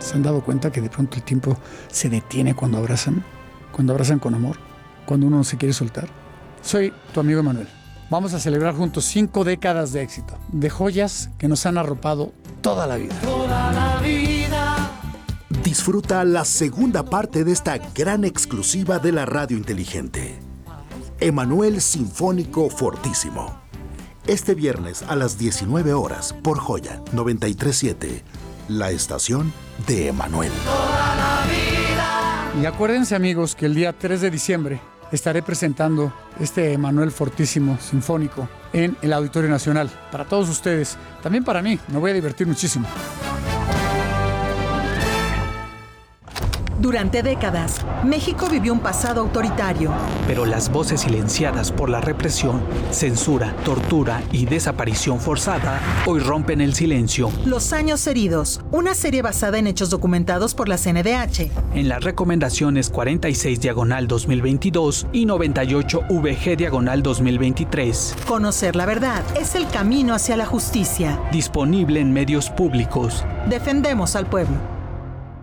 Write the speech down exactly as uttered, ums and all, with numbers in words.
¿Se han dado cuenta que de pronto el tiempo se detiene cuando abrazan? Cuando abrazan con amor, cuando uno no se quiere soltar. Soy tu amigo Emanuel. Vamos a celebrar juntos cinco décadas de éxito, de joyas que nos han arropado toda la vida. Toda la vida. Disfruta la segunda parte de esta gran exclusiva de la radio inteligente. Emanuel Sinfónico Fortísimo. Este viernes a las diecinueve horas por Joya noventa y tres punto siete, la estación de Emanuel. Toda la vida. Y acuérdense, amigos, que el día tres de diciembre estaré presentando este Emanuel Fortísimo Sinfónico en el Auditorio Nacional. Para todos ustedes, también para mí, me voy a divertir muchísimo. Durante décadas, México vivió un pasado autoritario. Pero las voces silenciadas por la represión, censura, tortura y desaparición forzada hoy rompen el silencio. Los años heridos, una serie basada en hechos documentados por la C N D H. En las recomendaciones cuarenta y seis diagonal dos mil veintidós y noventa y ocho V G diagonal dos mil veintitrés. Conocer la verdad es el camino hacia la justicia. Disponible en medios públicos. Defendemos al pueblo.